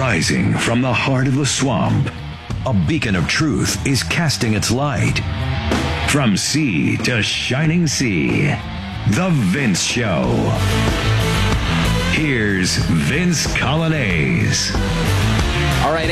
Rising from the heart of the swamp, a beacon of truth is casting its light. From sea to shining sea, The Vince Show. Here's Vince Coglianese. All right,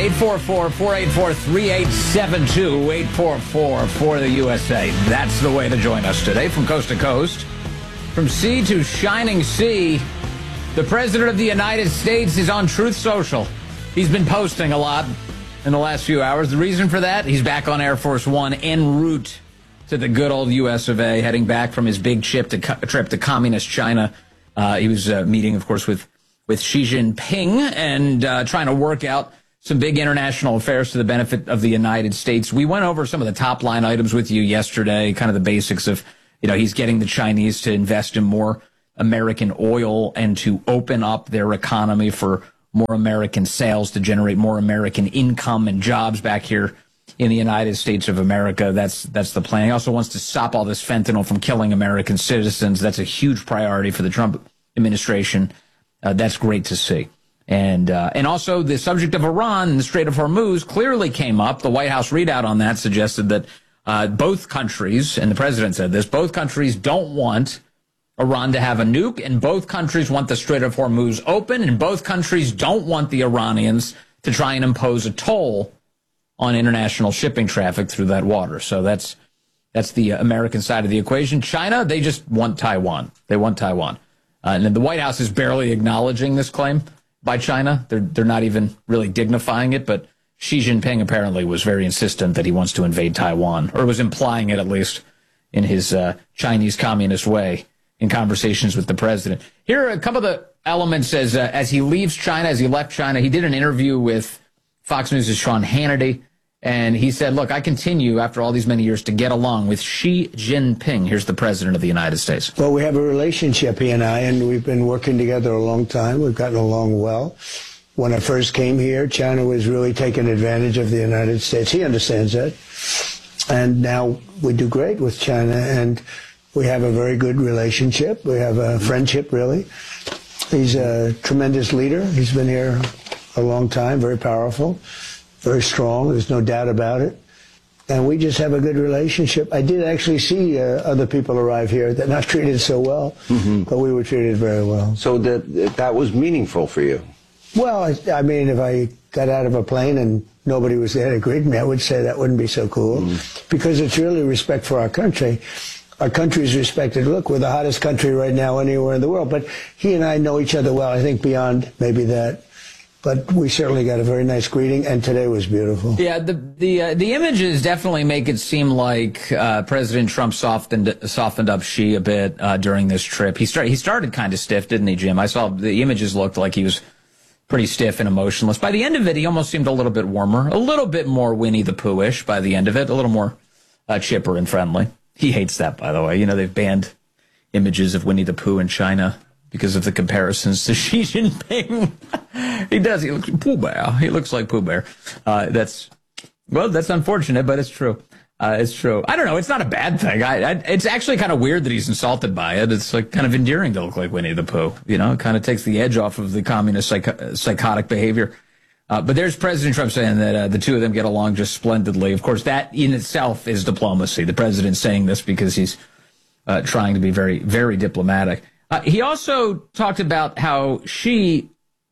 844-484-3872, 844 for the USA. That's the way to join us today from coast to coast. From sea to shining sea, the President of the United States is on Truth Social. He's been posting a lot in the last few hours. The reason for that, he's back on Air Force One en route to the good old US of A, heading back from his big trip to communist China. He was meeting, of course, with Xi Jinping and trying to work out some big international affairs to the benefit of the United States. We went over some of the top line items with you yesterday, kind of the basics of, he's getting the Chinese to invest in more American oil and to open up their economy for more American sales to generate more American income and jobs back here in the United States of America. That's the plan. He also wants to stop all this fentanyl from killing American citizens. That's a huge priority for the Trump administration. That's great to see. And also the subject of Iran and the Strait of Hormuz clearly came up. The White House readout on that suggested that both countries, and the president said this, both countries don't want Iran to have a nuke, and both countries want the Strait of Hormuz open, and both countries don't want the Iranians to try and impose a toll on international shipping traffic through that water. So that's the American side of the equation. China, they just want Taiwan. They want Taiwan. And then the White House is barely acknowledging this claim by China. They're not even really dignifying it, but Xi Jinping apparently was very insistent that he wants to invade Taiwan, or was implying it at least in his Chinese communist way in conversations with the president. Here are a couple of the elements as he leaves China, as he left China. He did an interview with Fox News' Sean Hannity, and he said, look, I continue after all these many years to get along with Xi Jinping. Here's the president of the United States. Well, we have a relationship, he and I, and we've been working together a long time. We've gotten along well. When I first came here, China was really taking advantage of the United States. He understands that. And now we do great with China, and we have a very good relationship. We have a friendship, really. He's a tremendous leader. He's been here a long time, very powerful, very strong. There's no doubt about it. And we just have a good relationship. I did actually see other people arrive here that not treated so well, but we were treated very well. So that was meaningful for you? Well, I mean, if I got out of a plane and nobody was there to greet me, I would say that wouldn't be so cool, because it's really respect for our country. Our country is respected. Look, we're the hottest country right now anywhere in the world. But he and I know each other well, I think beyond maybe that. But we certainly got a very nice greeting, and today was beautiful. Yeah, the images definitely make it seem like President Trump softened up Xi a bit during this trip. He started kind of stiff, didn't he, Jim? I saw the images looked like he was pretty stiff and emotionless. By the end of it, he almost seemed a little bit warmer, a little bit more Winnie the Pooh-ish by the end of it, a little more chipper and friendly. He hates that, by the way. They've banned images of Winnie the Pooh in China because of the comparisons to Xi Jinping. He does. He looks like Pooh Bear. He looks like Pooh Bear. That's unfortunate, but it's true. It's true. I don't know. It's not a bad thing. It's actually kind of weird that he's insulted by it. It's like kind of endearing to look like Winnie the Pooh. It kind of takes the edge off of the communist psychotic behavior. But there's President Trump saying that the two of them get along just splendidly. Of course, that in itself is diplomacy. The president saying this because he's trying to be very, very diplomatic. He also talked about how Xi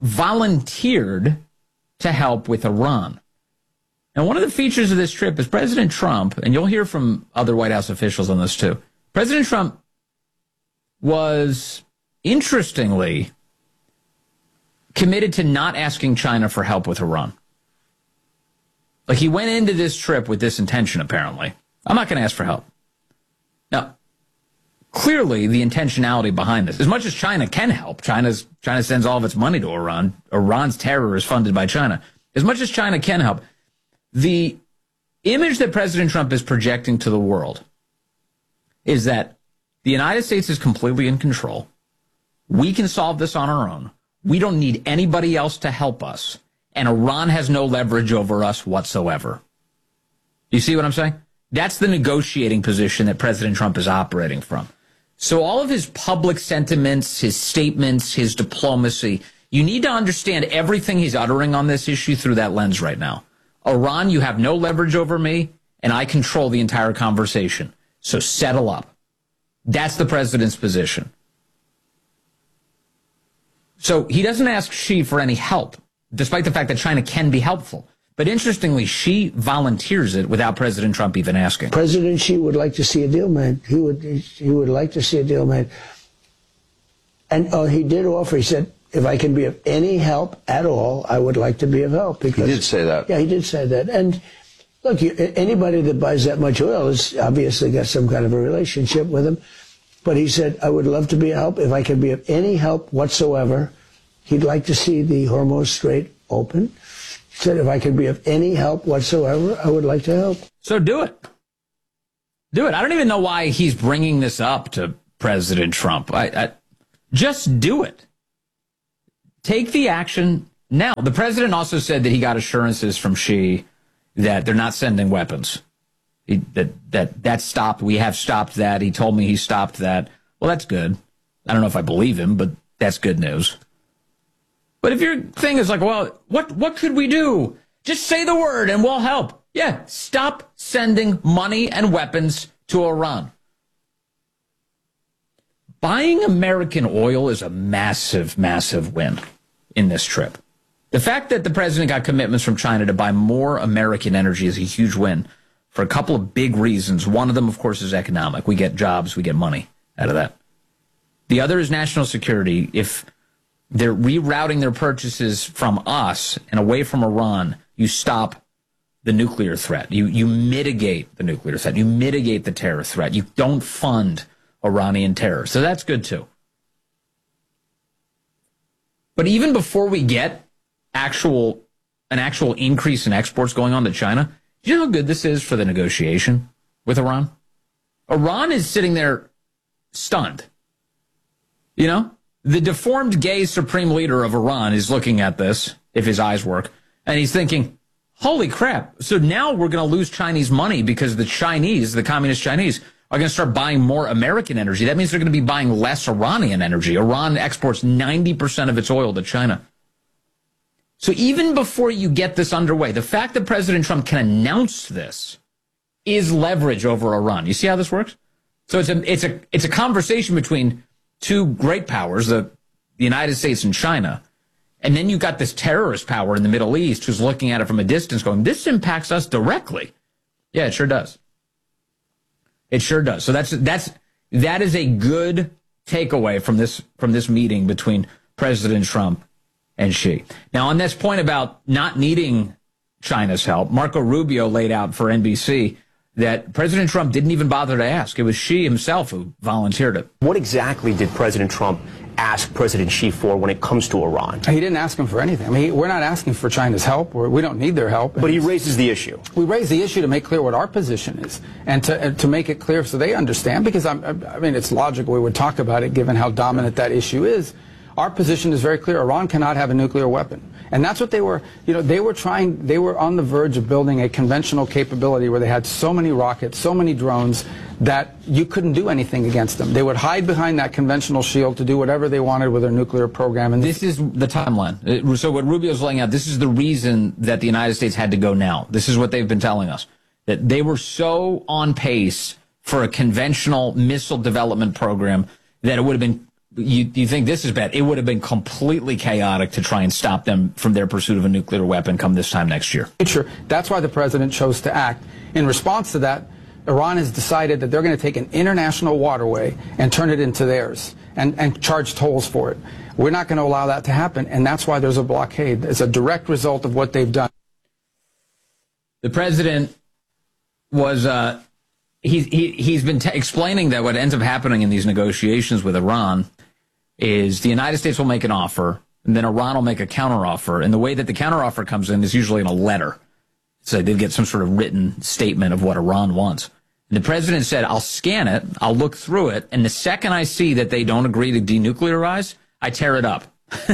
volunteered to help with Iran. And one of the features of this trip is President Trump, and you'll hear from other White House officials on this too, President Trump was, interestingly, committed to not asking China for help with Iran. Like, he went into this trip with this intention, apparently. I'm not going to ask for help. Now, clearly, the intentionality behind this, as much as China can help, China sends all of its money to Iran. Iran's terror is funded by China. As much as China can help, the image that President Trump is projecting to the world is that the United States is completely in control. We can solve this on our own. We don't need anybody else to help us. And Iran has no leverage over us whatsoever. You see what I'm saying? That's the negotiating position that President Trump is operating from. So all of his public sentiments, his statements, his diplomacy You need to understand everything he's uttering on this issue through that lens right now. Iran, you have no leverage over me, and I control the entire conversation. So settle up. That's the president's position. So he doesn't ask Xi for any help, despite the fact that China can be helpful. But interestingly, Xi volunteers it without President Trump even asking. President Xi would like to see a deal made. He would like to see a deal made. And he did offer, he said, if I can be of any help at all, I would like to be of help. Because, he did say that. Yeah, he did say that. And look, anybody that buys that much oil has obviously got some kind of a relationship with him. But he said, I would love to be of help. If I can be of any help whatsoever, he'd like to see the Hormuz Strait open. He said, if I could be of any help whatsoever, I would like to help. So do it. Do it. I don't even know why he's bringing this up to President Trump. Just do it. Take the action now. The president also said that he got assurances from Xi that they're not sending weapons. That stopped. We have stopped that. He told me he stopped that. Well, that's good. I don't know if I believe him, but that's good news. But if your thing is like, well, what could we do? Just say the word and we'll help. Yeah, stop sending money and weapons to Iran. Buying American oil is a massive, massive win in this trip. The fact that the president got commitments from China to buy more American energy is a huge win for a couple of big reasons. One of them, of course, is economic. We get jobs, we get money out of that. The other is national security. If they're rerouting their purchases from us and away from Iran, you stop the nuclear threat. You mitigate the nuclear threat. You mitigate the terror threat. You don't fund Iranian terror. So that's good too. But even before we get an actual increase in exports going on to China, do you know how good this is for the negotiation with Iran? Iran is sitting there stunned. You know, the deformed gay supreme leader of Iran is looking at this, if his eyes work, and he's thinking, holy crap. So now we're going to lose Chinese money because the communist Chinese, are going to start buying more American energy. That means they're going to be buying less Iranian energy. Iran exports 90% of its oil to China. So even before you get this underway, the fact that President Trump can announce this is leverage over Iran. You see how this works? So it's a conversation between two great powers, the United States and China. And then you've got this terrorist power in the Middle East who's looking at it from a distance going, this impacts us directly. Yeah, it sure does. It sure does. So that is a good takeaway from this meeting between President Trump and Xi. Now, on this point about not needing China's help, Marco Rubio laid out for NBC that President Trump didn't even bother to ask. It was Xi himself who volunteered it. What exactly did President Trump ask President Xi for when it comes to Iran? He didn't ask him for anything. I mean, we're not asking for China's help. We don't need their help. But he raises the issue. We raise the issue to make clear what our position is and to make it clear so they understand, because I mean, it's logical we would talk about it given how dominant that issue is. Our position is very clear. Iran cannot have a nuclear weapon. And that's what they were on the verge of building a conventional capability where they had so many rockets, so many drones, that you couldn't do anything against them. They would hide behind that conventional shield to do whatever they wanted with their nuclear program. And this is the timeline. So what Rubio's laying out, this is the reason that the United States had to go now. This is what they've been telling us, that they were so on pace for a conventional missile development program that it would have been, you think this is bad, it would have been completely chaotic to try and stop them from their pursuit of a nuclear weapon come this time next year. That's why the president chose to act. In response to that, Iran has decided that they're going to take an international waterway and turn it into theirs and charge tolls for it. We're not going to allow that to happen, and that's why there's a blockade. It's a direct result of what they've done. The president was he's been explaining that what ends up happening in these negotiations with Iran is the United States will make an offer, and then Iran will make a counteroffer, and the way that the counteroffer comes in is usually in a letter. So they get some sort of written statement of what Iran wants. And the president said, I'll scan it, I'll look through it, and the second I see that they don't agree to denuclearize, I tear it up.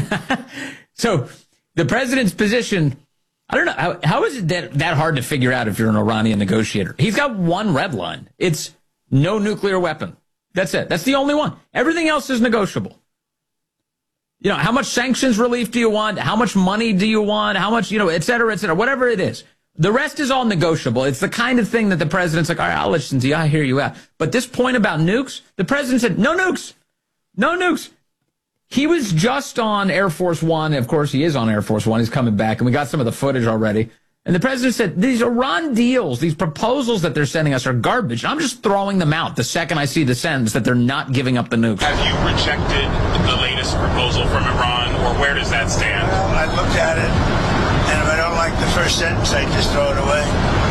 So the president's position, I don't know, how is it that hard to figure out if you're an Iranian negotiator? He's got one red line. It's no nuclear weapon. That's it. That's the only one. Everything else is negotiable. You know, how much sanctions relief do you want? How much money do you want? How much, et cetera, whatever it is. The rest is all negotiable. It's the kind of thing that the president's like, all right, I'll listen to you. I hear you out. But this point about nukes, the president said, no nukes. No nukes. He was just on Air Force One. Of course, he is on Air Force One. He's coming back, and we got some of the footage already. And the president said, these Iran deals, these proposals that they're sending us are garbage. I'm just throwing them out the second I see the sentence that they're not giving up the nukes. Have you rejected the latest proposal from Iran, or where does that stand? Well, I looked at it, and if I don't like the first sentence, I just throw it away.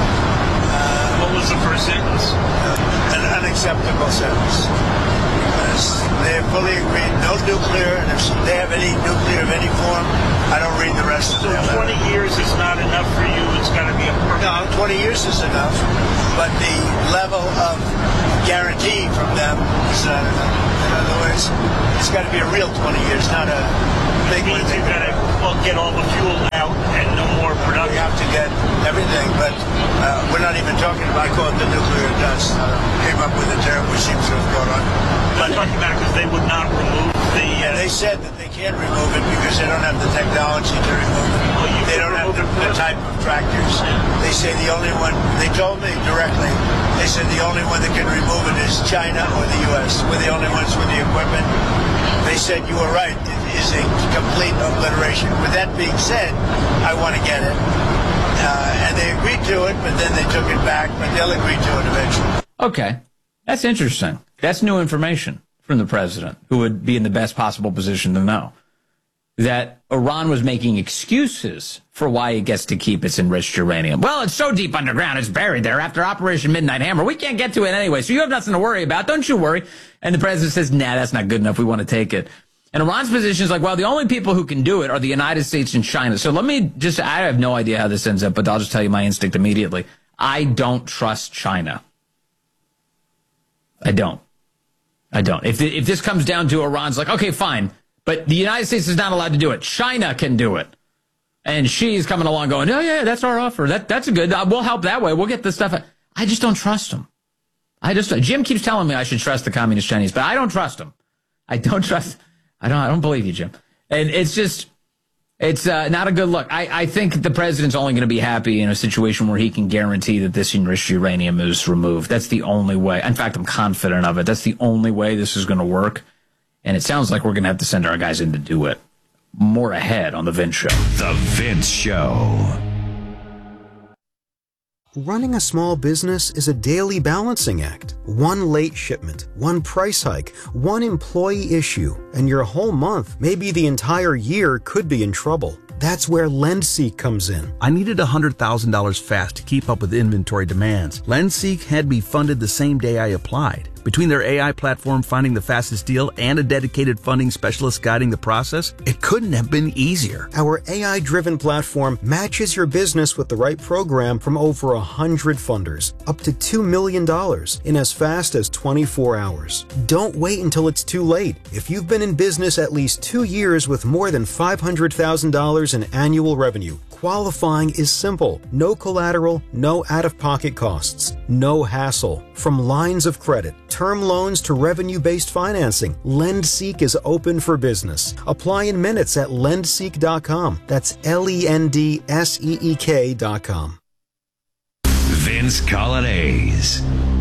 What was the first sentence? An unacceptable sentence. Because they fully agreed, no nuclear, and if they have any nuclear of any form, I don't read the rest of So it. 20 years is not enough for you. It's got to be a perfect. No, 20 years is enough, but the level of guarantee from them is not enough. In other words, it's got to be a real 20 years, not a big one. You've got to get all the fuel out and no more We production. have to get everything, but we're not even talking about, I call it the nuclear dust. Came up with a term which seems to have gone on. I'm talking about because they would not remove the. They said that they can't remove it because they don't have the technology to remove it. Well, you They could don't have remove the it. type of tractors. They say the only one, they told me directly, they said the only one that can remove it is China or the U.S. We're the only ones with the equipment. They said you were right. It is a complete obliteration. With that being said, I want to get it. And they agreed to it, but then they took it back, but they'll agree to it eventually. Okay. That's interesting. That's new information from the president, who would be in the best possible position to know that Iran was making excuses for why it gets to keep its enriched uranium. Well, it's so deep underground, it's buried there after Operation Midnight Hammer. We can't get to it anyway, so you have nothing to worry about. Don't you worry. And the president says, nah, that's not good enough. We want to take it. And Iran's position is like, well, the only people who can do it are the United States and China. So let me just, I have no idea how this ends up, but I'll just tell you my instinct immediately. I don't trust China. I don't. If this comes down to Iran's like, okay, fine, but the United States is not allowed to do it. China can do it. And she's coming along going, oh, yeah, that's our offer. That's a good, we'll help that way. We'll get this stuff. I just don't trust them. Jim keeps telling me I should trust the communist Chinese, but I don't trust them. I don't believe you, Jim. And it's just, it's not a good look. I think the president's only going to be happy in a situation where he can guarantee that this enriched uranium is removed. That's the only way. In fact, I'm confident of it. That's the only way this is going to work. And it sounds like we're going to have to send our guys in to do it. More ahead on The Vince Show. The Vince Show. Running a small business is a daily balancing act. One late shipment, one price hike, one employee issue, and your whole month, maybe the entire year, could be in trouble. That's where LendSeek comes in. I needed $100,000 fast to keep up with inventory demands. LendSeek had me funded the same day I applied. Between their AI platform finding the fastest deal and a dedicated funding specialist guiding the process, it couldn't have been easier. Our AI-driven platform matches your business with the right program from over 100 funders, up to $2 million in as fast as 24 hours. Don't wait until it's too late. If you've been in business at least 2 years with more than $500,000 in annual revenue, qualifying is simple. No collateral, no out-of-pocket costs, no hassle. From lines of credit, term loans to revenue-based financing, LendSeek is open for business. Apply in minutes at lendseek.com. That's LENDSEEK.com. Vince Colonnese.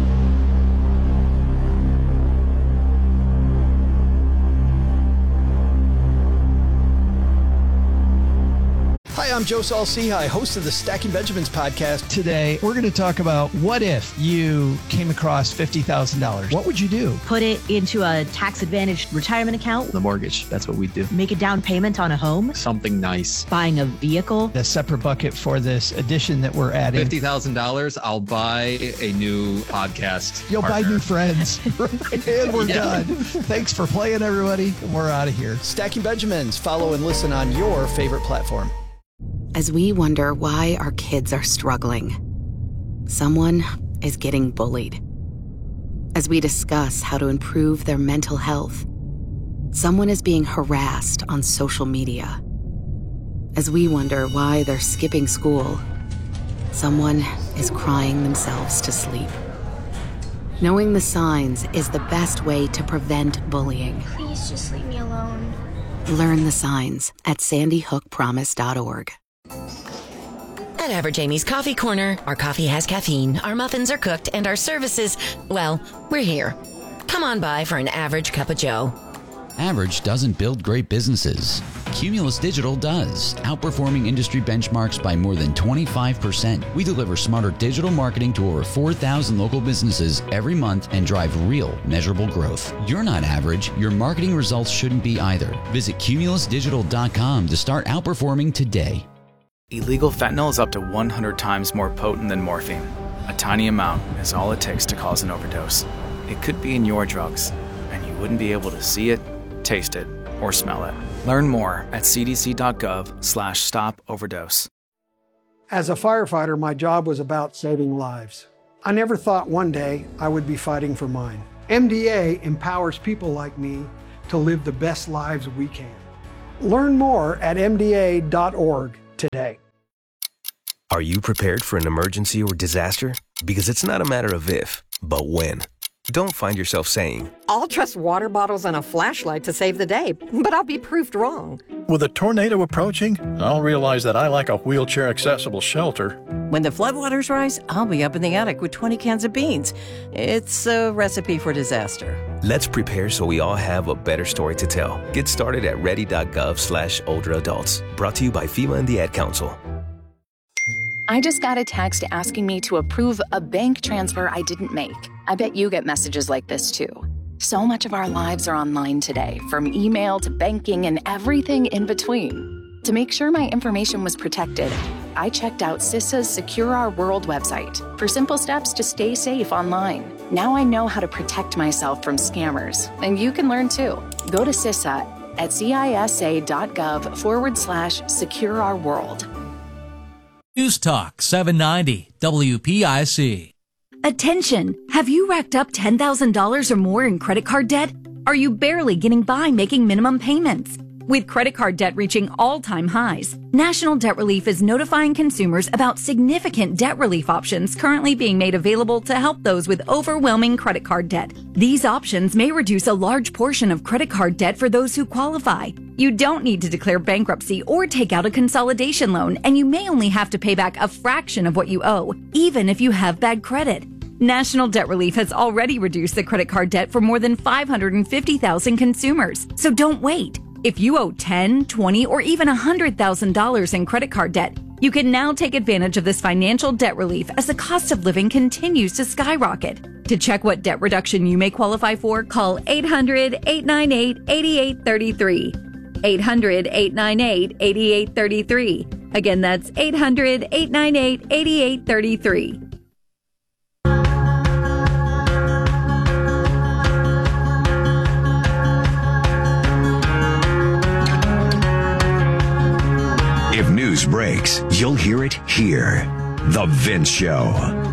Hi, I'm Joe Saul-Sehy, host of the Stacking Benjamins podcast. Today, we're going to talk about what if you came across $50,000? What would you do? Put it into a tax-advantaged retirement account. The mortgage, that's what we do. Make a down payment on a home. Something nice. Buying a vehicle. A separate bucket for this addition that we're adding. $50,000, I'll buy a new podcast You'll partner. buy new friends. And we're done. Thanks for playing, everybody. We're out of here. Stacking Benjamins. Follow and listen on your favorite platform. As we wonder why our kids are struggling, someone is getting bullied. As we discuss how to improve their mental health, someone is being harassed on social media. As we wonder why they're skipping school, someone is crying themselves to sleep. Knowing the signs is the best way to prevent bullying. Please just leave me alone. Learn the signs at sandyhookpromise.org. At Average Amy's Coffee Corner, our coffee has caffeine, our muffins are cooked, and our services, well, we're here. Come on by for an average cup of joe. Average doesn't build great businesses. Cumulus Digital does, outperforming industry benchmarks by more than 25%. We deliver smarter digital marketing to over 4,000 local businesses every month and drive real, measurable growth. You're not average. Your marketing results shouldn't be either. Visit cumulusdigital.com to start outperforming today. Illegal fentanyl is up to 100 times more potent than morphine. A tiny amount is all it takes to cause an overdose. It could be in your drugs, and you wouldn't be able to see it, taste it, or smell it. Learn more at cdc.gov/stop-overdose. As a firefighter, my job was about saving lives. I never thought one day I would be fighting for mine. MDA empowers people like me to live the best lives we can. Learn more at mda.org today. Are you prepared for an emergency or disaster? Because it's not a matter of if, but when. Don't find yourself saying, I'll trust water bottles and a flashlight to save the day, but I'll be proved wrong. With a tornado approaching, I'll realize that I like a wheelchair-accessible shelter. When the floodwaters rise, I'll be up in the attic with 20 cans of beans. It's a recipe for disaster. Let's prepare so we all have a better story to tell. Get started at ready.gov/older adults. Brought to you by FEMA and the Ad Council. I just got a text asking me to approve a bank transfer I didn't make. I bet you get messages like this too. So much of our lives are online today, from email to banking and everything in between. To make sure my information was protected, I checked out CISA's Secure Our World website for simple steps to stay safe online. Now I know how to protect myself from scammers, and you can learn too. Go to CISA at cisa.gov/Secure Our World. News Talk 790 WPIC. Attention! Have you racked up $10,000 or more in credit card debt? Are you barely getting by making minimum payments? With credit card debt reaching all-time highs, National Debt Relief is notifying consumers about significant debt relief options currently being made available to help those with overwhelming credit card debt. These options may reduce a large portion of credit card debt for those who qualify. You don't need to declare bankruptcy or take out a consolidation loan, and you may only have to pay back a fraction of what you owe, even if you have bad credit. National Debt Relief has already reduced the credit card debt for more than 550,000 consumers, so don't wait. If you owe $10,000, $20,000, or even $100,000 in credit card debt, you can now take advantage of this financial debt relief as the cost of living continues to skyrocket. To check what debt reduction you may qualify for, call 800-898-8833. 800-898-8833. Again, that's 800-898-8833. If news breaks, you'll hear it here. The Vince Show.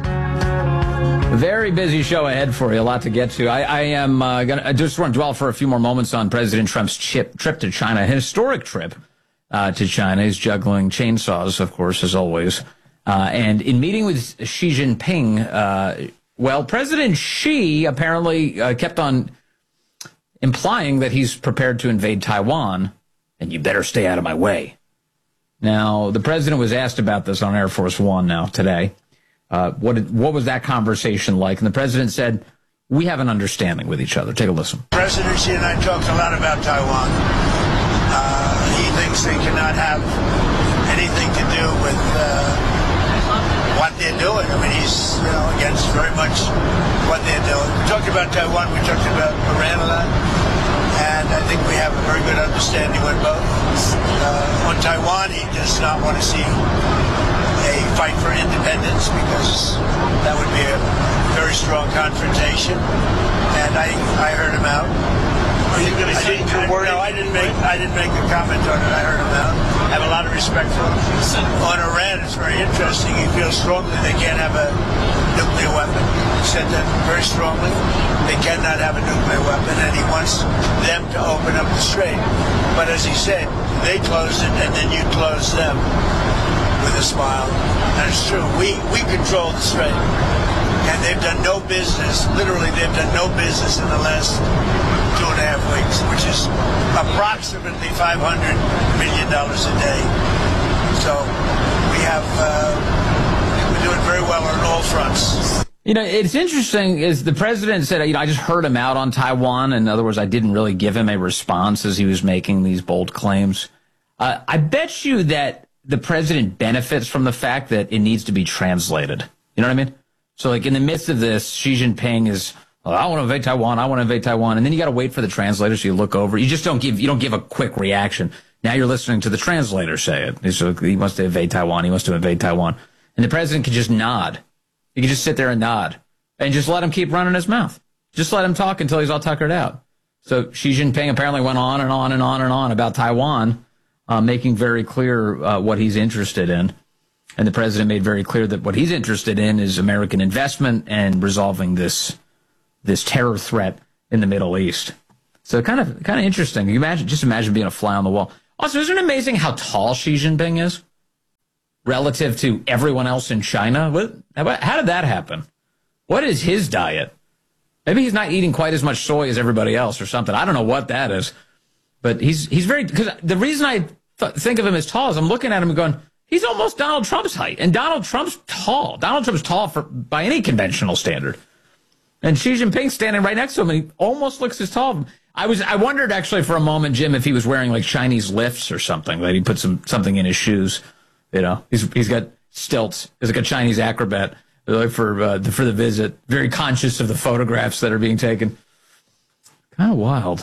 Very busy show ahead for you. A lot to get to. I just want to dwell for a few more moments on President Trump's trip to China. A historic trip to China. He's juggling chainsaws, of course, as always. And in meeting with Xi Jinping, President Xi apparently kept on implying that he's prepared to invade Taiwan, and you better stay out of my way. Now, the president was asked about this on Air Force One today. What was that conversation like? And the president said, we have an understanding with each other. Take a listen. President Xi and I talked a lot about Taiwan. He thinks they cannot have anything to do with what they're doing. I mean, he's against very much what they're doing. We talked about Taiwan. We talked about Iran a lot. And I think we have a very good understanding with both. On Taiwan, he does not want to see a fight for independence because that would be a very strong confrontation. And I heard him out. Are you going to say your word? No, I didn't make a comment on it. I heard him out. I have a lot of respect for him. On Iran, it's very interesting. He feels strongly they can't have a nuclear weapon. He said that very strongly. They cannot have a nuclear weapon, and he wants them to open up the strait. But as he said, they closed it, and then you closed them with a smile. And it's true. We control the strait. And they've done no business, literally they've done no business in the last 2.5 weeks, which is approximately $500 million a day. So we're doing very well on all fronts. You know, it's interesting is the president said, I just heard him out on Taiwan. In other words, I didn't really give him a response as he was making these bold claims. I bet you that the president benefits from the fact that it needs to be translated. You know what I mean? So like in the midst of this, Xi Jinping is, I want to invade Taiwan. I want to invade Taiwan. And then you got to wait for the translator. So you look over. You don't give a quick reaction. Now you're listening to the translator say it. He wants to invade Taiwan. He wants to invade Taiwan. And the president can just nod. He can just sit there and nod and just let him keep running his mouth. Just let him talk until he's all tuckered out. So Xi Jinping apparently went on and on and on and on about Taiwan, making very clear what he's interested in. And the president made very clear that what he's interested in is American investment and resolving this terror threat in the Middle East. So kind of interesting. Just imagine being a fly on the wall. Also, isn't it amazing how tall Xi Jinping is relative to everyone else in China? How did that happen? What is his diet? Maybe he's not eating quite as much soy as everybody else or something. I don't know what that is. But he's very, because the reason I think of him as tall is I'm looking at him and going, he's almost Donald Trump's height. And Donald Trump's tall. Donald Trump's tall by any conventional standard. And Xi Jinping's standing right next to him, and he almost looks as tall. I wondered actually for a moment, Jim, if he was wearing like Chinese lifts or something, that he put something in his shoes. You know, he's got stilts. He's like a Chinese acrobat for the visit. Very conscious of the photographs that are being taken. Kind of wild.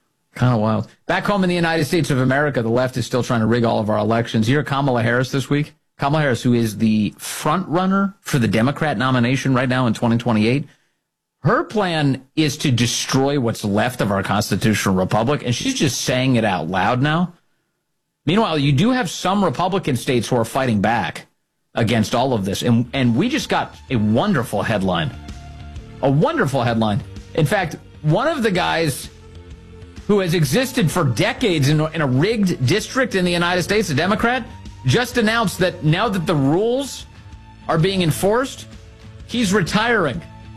Back home in the United States of America, the left is still trying to rig all of our elections. You hear Kamala Harris this week? Kamala Harris, who is the front runner for the Democrat nomination right now in 2028. Her plan is to destroy what's left of our constitutional republic, and she's just saying it out loud now. Meanwhile, you do have some Republican states who are fighting back against all of this, and we just got a wonderful headline. A wonderful headline. In fact, one of the guys who has existed for decades in a rigged district in the United States, a Democrat, just announced that now that the rules are being enforced, he's retiring.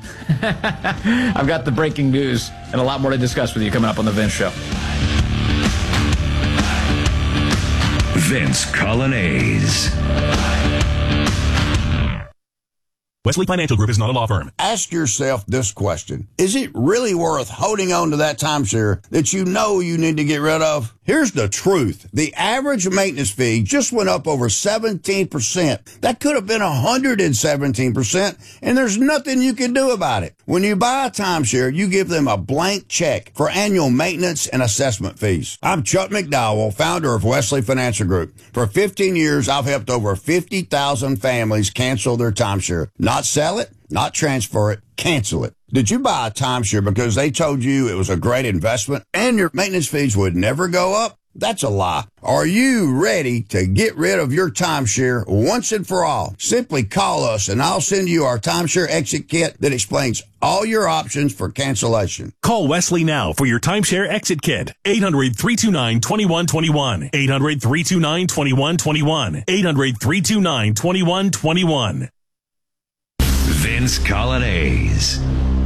I've got the breaking news and a lot more to discuss with you coming up on The Vince Show. Vince Colonnese. Wesley Financial Group is not a law firm. Ask yourself this question. Is it really worth holding on to that timeshare that you know you need to get rid of? Here's the truth. The average maintenance fee just went up over 17%. That could have been 117%, and there's nothing you can do about it. When you buy a timeshare, you give them a blank check for annual maintenance and assessment fees. I'm Chuck McDowell, founder of Wesley Financial Group. For 15 years, I've helped over 50,000 families cancel their timeshare. Not sell it, not transfer it, cancel it. Did you buy a timeshare because they told you it was a great investment and your maintenance fees would never go up? That's a lie. Are you ready to get rid of your timeshare once and for all? Simply call us and I'll send you our timeshare exit kit that explains all your options for cancellation. Call Wesley now for your timeshare exit kit. 800-329-2121. 800-329-2121. 800-329-2121. Vince Colonnese.